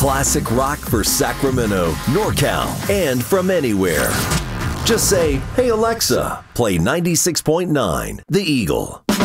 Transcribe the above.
classic rock for Sacramento, NorCal, and from anywhere. Just say, "Hey Alexa, play 96.9 The Eagle."